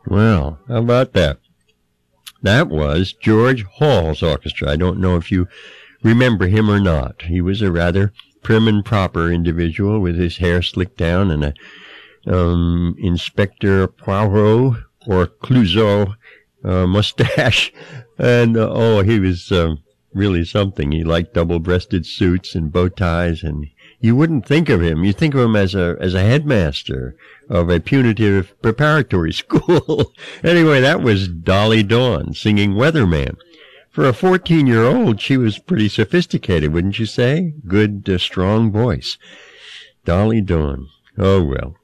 Well, how about that? That was George Hall's orchestra. I don't know if you remember him or not. He was a rather prim and proper individual with his hair slicked down and a Inspector Poirot or Clouseau mustache. And, he was really something. He liked double-breasted suits and bow ties, and you wouldn't think of him. You think of him as a headmaster of a punitive preparatory school. Anyway, that was Dolly Dawn singing Weatherman. For a 14-year-old, she was pretty sophisticated, wouldn't you say? Good, strong voice. Dolly Dawn. Oh, well.